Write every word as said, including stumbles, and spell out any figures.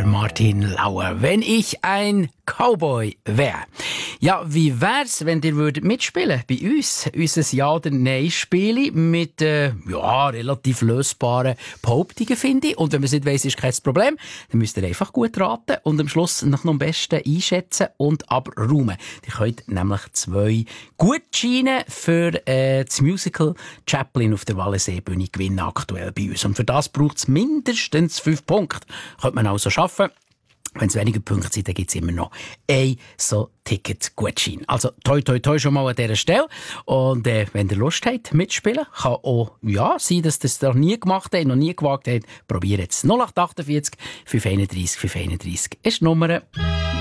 der Martin Lauer. Wenn ich ein Cowboy wäre. Ja, wie wär's, wenn ihr würdet mitspielen bei uns? Unser Ja- oder Nein-Spiel mit äh, ja, relativ lösbaren Behauptungen, finde ich. Und wenn man es nicht weiss, ist kein Problem. Dann müsst ihr einfach gut raten und am Schluss noch am besten einschätzen und abräumen. Ihr könnt nämlich zwei Gutscheine für äh, das Musical Chaplin auf der Wallenseebühne gewinnen aktuell bei uns. Und für das braucht es mindestens fünf Punkte. Könnte man also schaffen. Wenn es weniger Punkte sind, dann gibt es immer noch ein so Ticket-Gutschein. Also toi toi toi schon mal an dieser Stelle. Und äh, wenn ihr Lust habt, mitspielen, kann auch ja, sein, dass ihr das noch nie gemacht habt, noch nie gewagt habt. Probiert es. null acht acht vier fünf eins eins fünf eins eins ist die Nummer.